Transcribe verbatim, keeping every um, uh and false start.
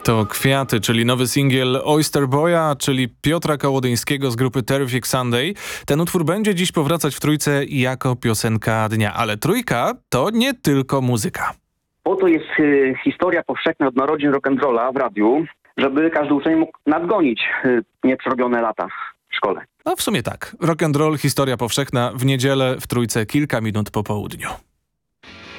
To Kwiaty, czyli nowy singiel Oyster Boya, czyli Piotra Kołodyńskiego z grupy Terrific Sunday. Ten utwór będzie dziś powracać w Trójce jako piosenka dnia, ale Trójka to nie tylko muzyka. Po to jest y, historia powszechna od narodzin rock'n'rolla w radiu, żeby każdy uczeń mógł nadgonić y, nieprzerobione lata w szkole. No w sumie tak. Rock and roll, historia powszechna w niedzielę w Trójce kilka minut po południu.